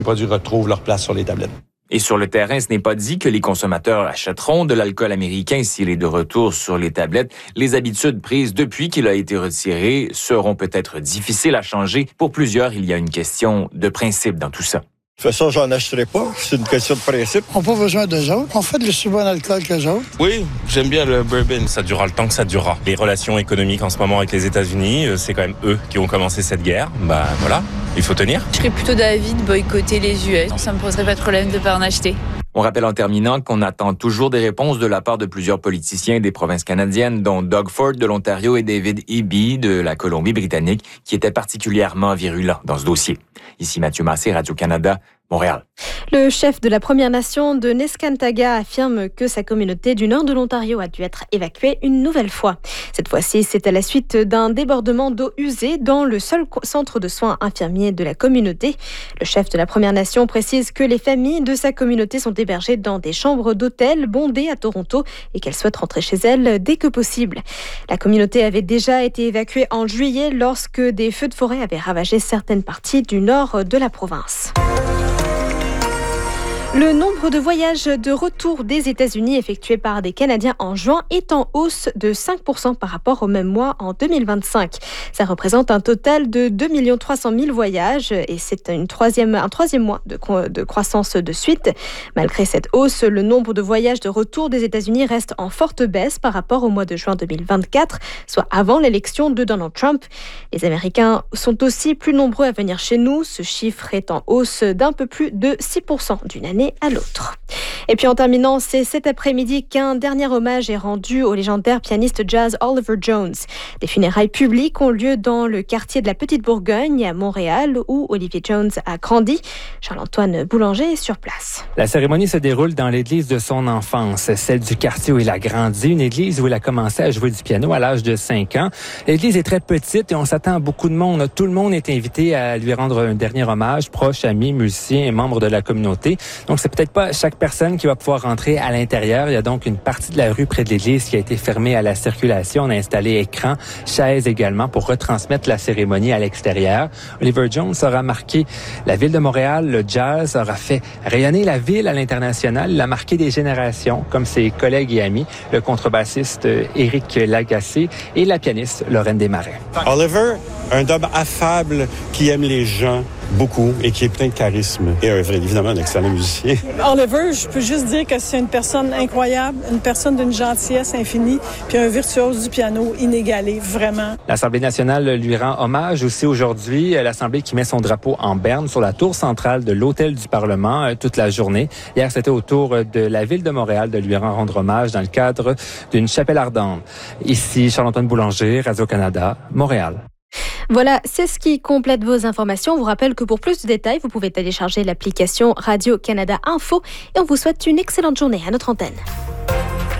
Les produits retrouvent leur place sur les tablettes. Et sur le terrain, ce n'est pas dit que les consommateurs achèteront de l'alcool américain s'il est de retour sur les tablettes. Les habitudes prises depuis qu'il a été retiré seront peut-être difficiles à changer. Pour plusieurs, il y a une question de principe dans tout ça. De toute façon, j'en achèterai pas. C'est une question de principe. On n'a pas besoin d'eux autres. On fait de aussi bon alcool qu'eux autres. Oui, j'aime bien le bourbon. Ça durera le temps que ça durera. Les relations économiques en ce moment avec les États-Unis, c'est quand même eux qui ont commencé cette guerre. Voilà, il faut tenir. Je serais plutôt d'avis de boycotter les US. Ça me poserait pas de problème de ne pas en acheter. On rappelle en terminant qu'on attend toujours des réponses de la part de plusieurs politiciens des provinces canadiennes, dont Doug Ford de l'Ontario et David Eby de la Colombie-Britannique, qui étaient particulièrement virulents dans ce dossier. Ici Mathieu Massé, Radio-Canada, Montréal. Le chef de la Première Nation de Neskantaga affirme que sa communauté du nord de l'Ontario a dû être évacuée une nouvelle fois. Cette fois-ci, c'est à la suite d'un débordement d'eau usée dans le seul centre de soins infirmiers de la communauté. Le chef de la Première Nation précise que les familles de sa communauté sont hébergées dans des chambres d'hôtel bondées à Toronto et qu'elles souhaitent rentrer chez elles dès que possible. La communauté avait déjà été évacuée en juillet lorsque des feux de forêt avaient ravagé certaines parties du nord de la province. Le nombre de voyages de retour des États-Unis effectués par des Canadiens en juin est en hausse de 5% par rapport au même mois en 2025. Ça représente un total de 2 300 000 voyages et c'est un troisième mois de croissance de suite. Malgré cette hausse, le nombre de voyages de retour des États-Unis reste en forte baisse par rapport au mois de juin 2024, soit avant l'élection de Donald Trump. Les Américains sont aussi plus nombreux à venir chez nous. Ce chiffre est en hausse d'un peu plus de 6% d'une année à l'autre. Et puis en terminant, c'est cet après-midi qu'un dernier hommage est rendu au légendaire pianiste jazz Oliver Jones. Des funérailles publiques ont lieu dans le quartier de la Petite Bourgogne à Montréal où Olivier Jones a grandi. Charles-Antoine Boulanger est sur place. La cérémonie se déroule dans l'église de son enfance, celle du quartier où il a grandi, une église où il a commencé à jouer du piano à l'âge de 5 ans. L'église est très petite et on s'attend à beaucoup de monde. Tout le monde est invité à lui rendre un dernier hommage, proches, amis, musiciens et membres de la communauté. Donc c'est peut-être pas chaque personne qui va pouvoir rentrer à l'intérieur. Il y a donc une partie de la rue près de l'église qui a été fermée à la circulation. On a installé écrans, chaises également pour retransmettre la cérémonie à l'extérieur. Oliver Jones aura marqué la ville de Montréal. Le jazz aura fait rayonner la ville à l'international. Il a marqué des générations, comme ses collègues et amis, le contrebassiste Éric Lagacé et la pianiste Lorraine Desmarais. Oliver, un homme affable qui aime les gens beaucoup et qui est plein de charisme et évidemment un excellent musicien. Oliver, je peux juste dire que c'est une personne incroyable, une personne d'une gentillesse infinie, puis un virtuose du piano inégalé, vraiment. L'Assemblée nationale lui rend hommage aussi aujourd'hui. L'Assemblée qui met son drapeau en berne sur la tour centrale de l'Hôtel du Parlement toute la journée. Hier, c'était au tour de la Ville de Montréal de lui rendre hommage dans le cadre d'une chapelle ardente. Ici, Charles-Antoine Boulanger, Radio-Canada, Montréal. Voilà, c'est ce qui complète vos informations. On vous rappelle que pour plus de détails, vous pouvez télécharger l'application Radio-Canada Info et on vous souhaite une excellente journée à notre antenne.